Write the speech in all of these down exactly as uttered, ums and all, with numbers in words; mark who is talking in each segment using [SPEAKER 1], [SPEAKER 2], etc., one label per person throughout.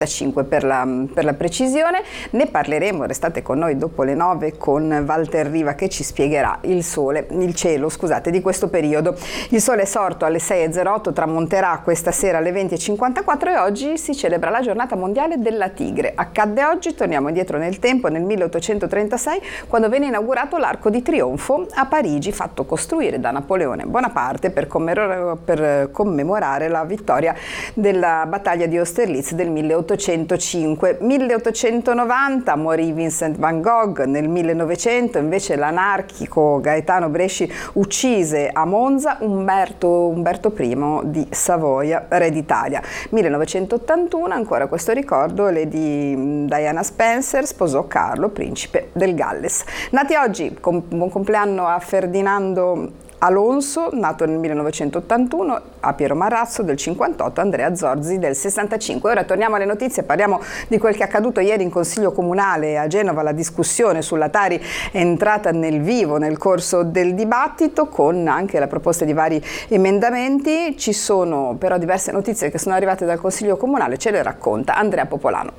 [SPEAKER 1] cinque per la, per la precisione. Ne parleremo, restate con noi dopo le nove con Walter Riva che ci spiegherà il sole, il cielo scusate, di questo periodo. Il sole è sorto alle sei e zero otto, tramonterà questa sera alle venti e cinquantaquattro e oggi si celebra la giornata mondiale della tigre. Accadde oggi, torniamo indietro nel tempo, nel milleottocentotrentasei, quando venne inaugurato l'Arco di Trionfo a Parigi, fatto costruire da Napoleone Bonaparte per commemorare, per commemorare la vittoria della battaglia di Austerlitz del milleottocentocinque. milleottocentonovanta morì Vincent van Gogh, nel millenovecento invece l'anarchico Gaetano Bresci uccise a Monza Umberto, Umberto I di Savoia, re d'Italia. millenovecentottantuno, ancora questo ricordo, Lady Diana Spencer sposò Carlo, principe del Galles. Nati oggi, com- buon compleanno a Ferdinando Alonso, nato nel millenovecentottantuno, a Piero Marrazzo del cinquantotto, Andrea Zorzi del sessantacinque. Ora torniamo alle notizie, parliamo di quel che è accaduto ieri in Consiglio Comunale a Genova. La discussione sulla Tari è entrata nel vivo nel corso del dibattito con anche la proposta di vari emendamenti. Ci sono però diverse notizie che sono arrivate dal Consiglio Comunale, ce le racconta Andrea Popolano.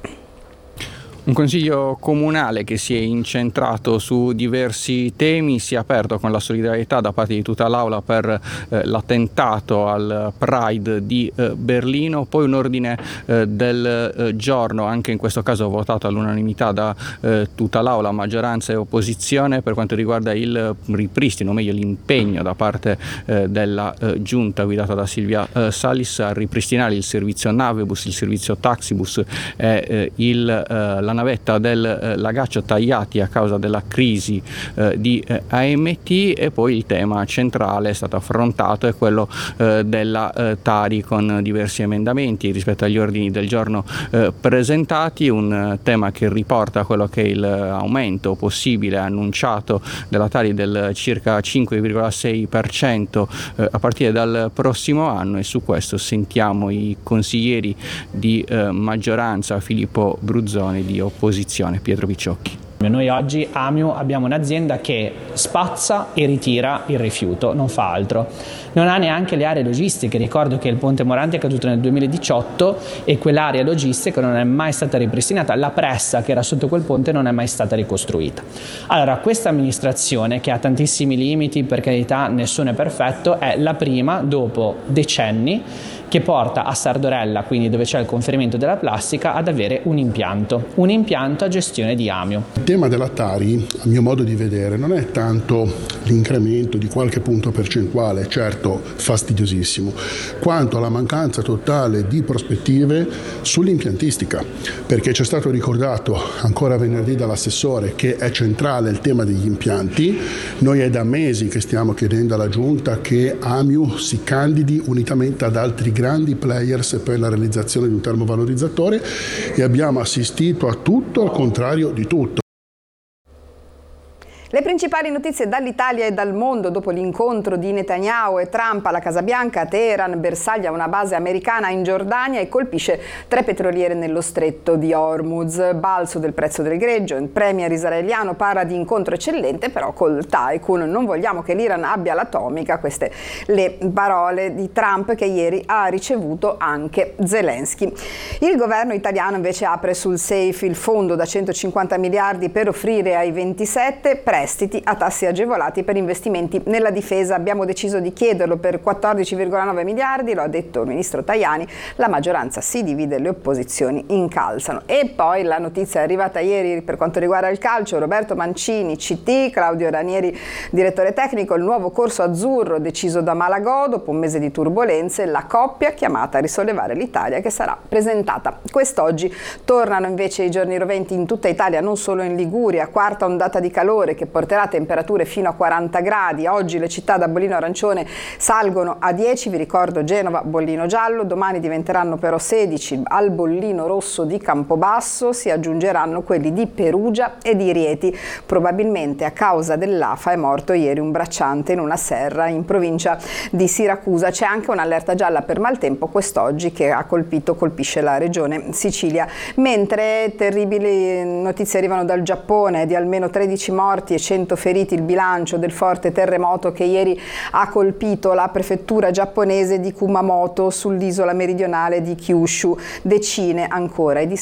[SPEAKER 2] Un consiglio comunale che si è incentrato su diversi temi, si è aperto con la solidarietà da parte di tutta l'Aula per eh, l'attentato al Pride di eh, Berlino, poi un ordine eh, del eh, giorno, anche in questo caso votato all'unanimità da eh, tutta l'Aula, maggioranza e opposizione, per quanto riguarda il ripristino, o meglio l'impegno da parte eh, della eh, giunta guidata da Silvia eh, Salis a ripristinare il servizio Navebus, il servizio Taxibus e eh, il eh, la navetta del eh, Lagaccio tagliati a causa della crisi eh, di eh, A M T. E poi il tema centrale è stato affrontato, è quello eh, della eh, Tari, con diversi emendamenti rispetto agli ordini del giorno eh, presentati, un eh, tema che riporta quello che è il aumento possibile annunciato della Tari del circa cinque virgola sei per cento eh, a partire dal prossimo anno, e su questo sentiamo i consiglieri di eh, maggioranza Filippo Bruzzoni, di opposizione Pietro Picciocchi.
[SPEAKER 3] Noi oggi Amio abbiamo un'azienda che spazza e ritira il rifiuto, non fa altro. Non ha neanche le aree logistiche. Ricordo che il Ponte Morandi è caduto nel duemiladiciotto e quell'area logistica non è mai stata ripristinata. La pressa che era sotto quel ponte non è mai stata ricostruita. Allora, questa amministrazione, che ha tantissimi limiti, per carità nessuno è perfetto, è la prima dopo decenni che porta a Sardorella, quindi dove c'è il conferimento della plastica, ad avere un impianto, un impianto a gestione di Amio.
[SPEAKER 4] Il tema della Tari, a mio modo di vedere, non è tanto l'incremento di qualche punto percentuale, certo fastidiosissimo, quanto la mancanza totale di prospettive sull'impiantistica, perché ci è stato ricordato ancora venerdì dall'assessore che è centrale il tema degli impianti. Noi è da mesi che stiamo chiedendo alla Giunta che Amio si candidi unitamente ad altri grandi players per la realizzazione di un termovalorizzatore, e abbiamo assistito a tutto al contrario di tutto.
[SPEAKER 1] Le principali notizie dall'Italia e dal mondo dopo l'incontro di Netanyahu e Trump alla Casa Bianca. Teheran bersaglia una base americana in Giordania e colpisce tre petroliere nello stretto di Hormuz. Balzo del prezzo del greggio. Il premier israeliano parla di incontro eccellente, però col Tycoon. Non vogliamo che l'Iran abbia l'atomica. Queste le parole di Trump, che ieri ha ricevuto anche Zelensky. Il governo italiano invece apre sul SAFE il fondo da centocinquanta miliardi per offrire ai ventisette prestiti a tassi agevolati per investimenti nella difesa. Abbiamo deciso di chiederlo per quattordici virgola nove miliardi, lo ha detto il ministro Tajani. La maggioranza si divide, le opposizioni incalzano. E poi la notizia è arrivata ieri per quanto riguarda il calcio. Roberto Mancini, C T, Claudio Ranieri, direttore tecnico, il nuovo corso azzurro deciso da Malagò dopo un mese di turbolenze, la coppia chiamata a risollevare l'Italia, che sarà presentata quest'oggi. Tornano invece i giorni roventi in tutta Italia, non solo in Liguria. Quarta ondata di calore che porterà temperature fino a quaranta gradi. Oggi le città da bollino arancione salgono a dieci, vi ricordo Genova bollino giallo, domani diventeranno però sedici al bollino rosso di Campobasso, si aggiungeranno quelli di Perugia e di Rieti. Probabilmente a causa dell'A F A è morto ieri un bracciante in una serra in provincia di Siracusa. C'è anche un'allerta gialla per maltempo quest'oggi che ha colpito, colpisce la regione Sicilia. Mentre terribili notizie arrivano dal Giappone di almeno tredici morti e cento feriti il bilancio del forte terremoto che ieri ha colpito la prefettura giapponese di Kumamoto sull'isola meridionale di Kyushu, decine ancora i